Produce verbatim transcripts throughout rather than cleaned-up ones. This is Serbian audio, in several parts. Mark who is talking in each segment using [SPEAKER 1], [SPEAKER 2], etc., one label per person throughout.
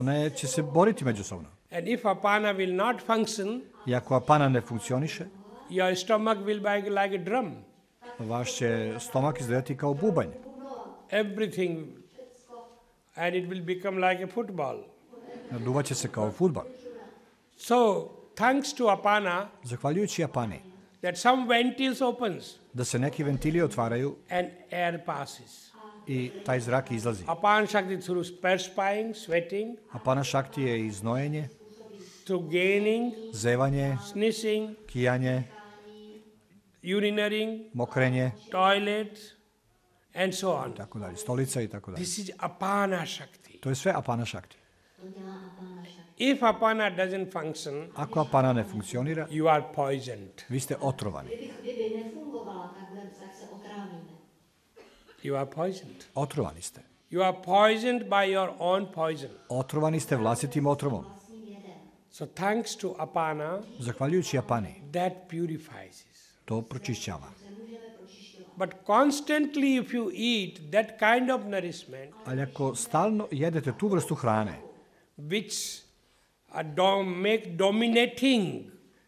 [SPEAKER 1] One će se boriti međusobno.
[SPEAKER 2] And if apana will not function,
[SPEAKER 1] I ako apana ne funkcioniše,
[SPEAKER 2] your stomach will be like a drum.
[SPEAKER 1] vaš će stomak izgledati kao bubanj.
[SPEAKER 2] Everything, and it will become like a football.
[SPEAKER 1] Naduvaće se kao fudbal.
[SPEAKER 2] So, thanks to apana,
[SPEAKER 1] Zahvaljujući apani,
[SPEAKER 2] that some ventils opens
[SPEAKER 1] da se neki ventili otvaraju
[SPEAKER 2] and air passes.
[SPEAKER 1] i taj zrak izlazi.
[SPEAKER 2] Apana Shakti through perspiring, sweating,
[SPEAKER 1] Apana Shakti je i znojenje,
[SPEAKER 2] through gaining,
[SPEAKER 1] zevanje,
[SPEAKER 2] sneezing,
[SPEAKER 1] kijanje,
[SPEAKER 2] urinating,
[SPEAKER 1] mokrenje,
[SPEAKER 2] toilet, and so on.
[SPEAKER 1] tako dalje, stolica i tako dalje.
[SPEAKER 2] This is apana Shakti.
[SPEAKER 1] To je sve apana Shakti.
[SPEAKER 2] If apana doesn't function,
[SPEAKER 1] Ako apana ne funkcionira,
[SPEAKER 2] you are poisoned.
[SPEAKER 1] vi ste otrovani.
[SPEAKER 3] Kdyby nefungovala, tak, tak se otrávíme.
[SPEAKER 2] You are poisoned.
[SPEAKER 1] Otrovani ste.
[SPEAKER 2] You are poisoned by your own poison.
[SPEAKER 1] Otrovani ste vlastitim otrovom.
[SPEAKER 2] So thanks to apana,
[SPEAKER 1] Zahvaljujući apani,
[SPEAKER 2] that purifies us.
[SPEAKER 1] to pročišćava.
[SPEAKER 2] But constantly if you eat that kind of nourishment,
[SPEAKER 1] Ali ako stalno jedete tu vrstu hrane,
[SPEAKER 2] which uh, do make dominating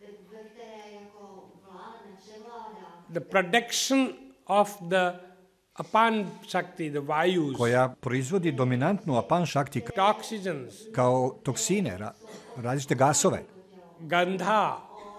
[SPEAKER 2] the production of the apan shakti, the vayus,
[SPEAKER 1] koja proizvodi dominantnu apan Shakti
[SPEAKER 2] toxins,
[SPEAKER 1] kao toksine, ra- različite gasove,
[SPEAKER 2] gandha,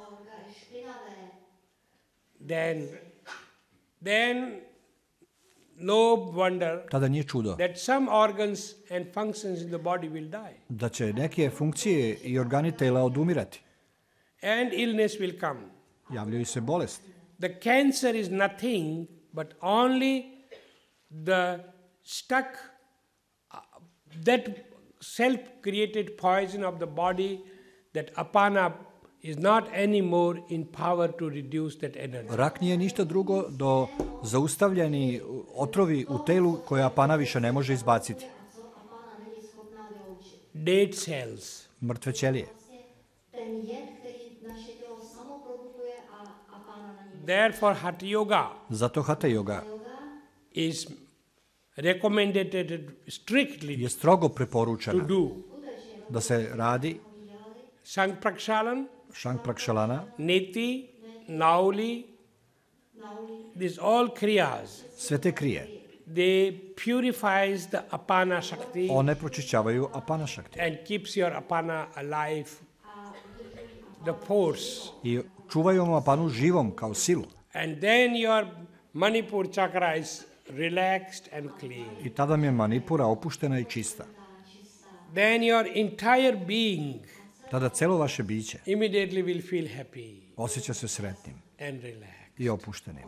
[SPEAKER 2] then, then no wonder
[SPEAKER 1] tada nije čudo
[SPEAKER 2] that some organs and functions in the body will die.
[SPEAKER 1] da će neke funkcije i organi tela odumirati.
[SPEAKER 2] And illness will come.
[SPEAKER 1] Javljaju se bolesti.
[SPEAKER 2] The cancer is nothing but only the stuck, uh, that self-created poison of the body, that apana is not anymore in power to reduce that energy.
[SPEAKER 1] Rak nije ništa drugo do zaustavljeni otrovi u telu koje apana više ne može izbaciti.
[SPEAKER 2] Dead cells.
[SPEAKER 1] Mrtve ćelije.
[SPEAKER 3] Ten jed, který naše tělo samo produkuje a apana na něj.
[SPEAKER 2] Therefore, Hatha Yoga
[SPEAKER 1] Zato Hatha yoga
[SPEAKER 2] is recommended strictly
[SPEAKER 1] je strogo
[SPEAKER 2] to
[SPEAKER 1] preporučena
[SPEAKER 2] do.
[SPEAKER 1] da se radi
[SPEAKER 2] Sank Prakshalan,
[SPEAKER 1] Shank Prakshalana,
[SPEAKER 2] Niti, Nauli, these all kriyas,
[SPEAKER 1] sve te krije.
[SPEAKER 2] they purifies the apana shakti
[SPEAKER 1] One pročišćavaju apana Shakti
[SPEAKER 2] and keeps your apana alive, the force.
[SPEAKER 1] i čuvaju vam apanu živom kao silu.
[SPEAKER 2] And then your Manipur chakra is relaxed and clean.
[SPEAKER 1] I tada mi je Manipura opuštena i čista.
[SPEAKER 2] Then your entire being
[SPEAKER 1] Tada celo vaše biće
[SPEAKER 2] immediately will feel happy
[SPEAKER 1] osjeća se sretnim
[SPEAKER 2] and relaxed.
[SPEAKER 1] i opuštenim.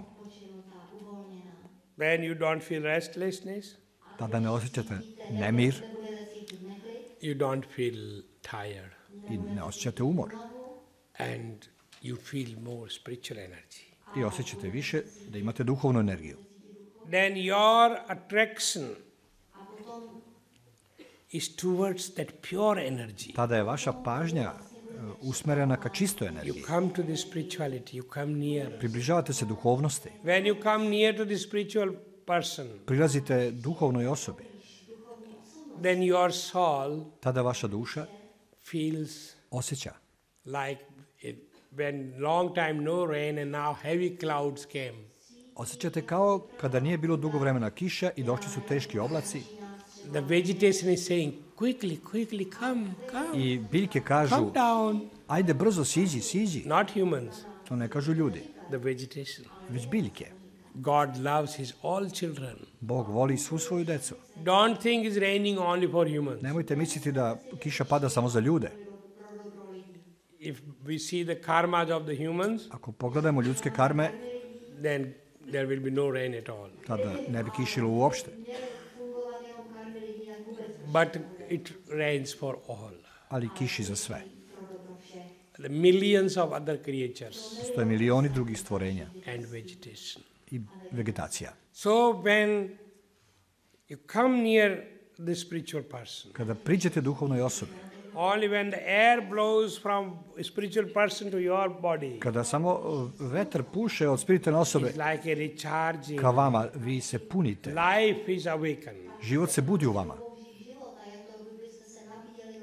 [SPEAKER 2] When you don't feel restlessness,
[SPEAKER 1] Tada ne osjećate nemir
[SPEAKER 2] you don't feel tired,
[SPEAKER 1] i ne osjećate umor.
[SPEAKER 2] and you feel more spiritual energy.
[SPEAKER 1] I osjećate više da imate duhovnu energiju.
[SPEAKER 2] Then your attraction is towards that pure energy.
[SPEAKER 1] Tada je vaša pažnja e, usmerena ka čistoj
[SPEAKER 2] You
[SPEAKER 1] energiji.
[SPEAKER 2] come to the spirituality, you come near.
[SPEAKER 1] Približavate se duhovnosti.
[SPEAKER 2] When you come near to the spiritual person,
[SPEAKER 1] Prilazite duhovnoj osobi.
[SPEAKER 2] then your soul
[SPEAKER 1] Tada vaša duša
[SPEAKER 2] feels
[SPEAKER 1] osjeća
[SPEAKER 2] like it, when long time no rain and now heavy clouds came.
[SPEAKER 1] Osjećate kao kada nije bilo dugo vremena kiša i došli su teški oblaci
[SPEAKER 2] The vegetation is saying, quickly, quickly, come, come,
[SPEAKER 1] i biljke kažu
[SPEAKER 2] come down.
[SPEAKER 1] ajde brzo siđi, siđi.
[SPEAKER 2] Not humans,
[SPEAKER 1] To ne kažu ljudi,
[SPEAKER 2] the vegetation.
[SPEAKER 1] već biljke.
[SPEAKER 2] God loves his all children.
[SPEAKER 1] Bog voli svu svoju decu.
[SPEAKER 2] Don't think it's raining only for humans.
[SPEAKER 1] Nemojte misliti da kiša pada samo za ljude.
[SPEAKER 2] If we see the karmas of the humans,
[SPEAKER 1] Ako pogledamo ljudske karme,
[SPEAKER 2] then there will be no rain at all.
[SPEAKER 1] tada ne bi kišilo uopšte.
[SPEAKER 2] But it rains for all.
[SPEAKER 1] Ali kiši za sve.
[SPEAKER 2] The millions of other creatures
[SPEAKER 1] Postoje milioni drugih stvorenja
[SPEAKER 2] and vegetation.
[SPEAKER 1] i vegetacija.
[SPEAKER 2] So when you come near the spiritual person,
[SPEAKER 1] Kada priđete duhovnoj osobi,
[SPEAKER 2] only when the air blows from a spiritual person to your body,
[SPEAKER 1] kada samo uh, vetar puše od spiritualne osobe
[SPEAKER 2] it's like a recharging.
[SPEAKER 1] ka vama, vi se punite.
[SPEAKER 2] Life is awakened.
[SPEAKER 1] Život se budi u vama.